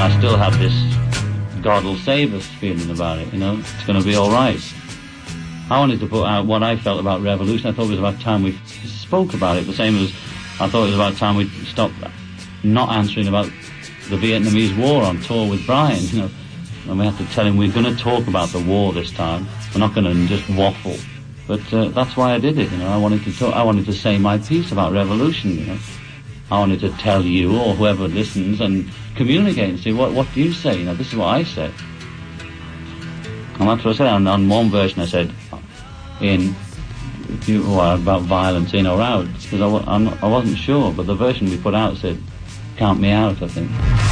I still had this God will save us feeling about it, it's going to be alright. I wanted to put out what I felt about revolution. I thought it was about time we spoke about it, the same as I thought it was about time we stopped not answering about the Vietnamese War on tour with Brian, and we had to tell him we're going to talk about the war this time. We're not going to just waffle. But that's why I did it, I wanted to talk, I wanted to say my piece about revolution, I wanted to tell you or whoever listens and communicate and see what do you say, this is what I said. And that's what I said. On one version I said, if you are about violence in or out, because I wasn't sure, but the version we put out said, count me out, I think.